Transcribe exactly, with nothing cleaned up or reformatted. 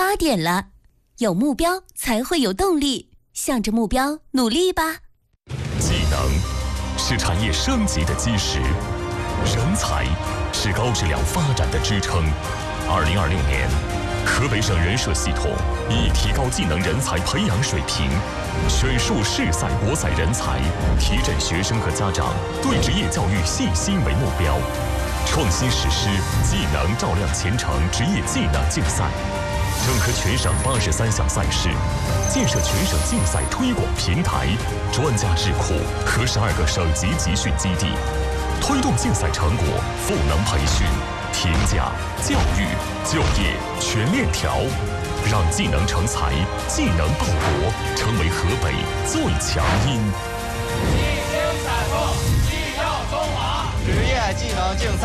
八点了，有目标才会有动力，向着目标努力吧。 技能是产业升级的基石，人才是高质量发展的支撑。二零二六年，河北省人社系统以提高技能人才培养水平，选树市赛国赛人才，提振学生和家长对职业教育信心为目标，创新实施技能照亮前程职业技能竞赛，整合全省八十三项赛事，建设全省竞赛推广平台、专家智库和十二个省级集训基地，推动竞赛成果赋能培训、评价、教育、就业全链条，让技能成才、技能报国成为河北最强音。 一心采购，技耀中华，职业技能竞赛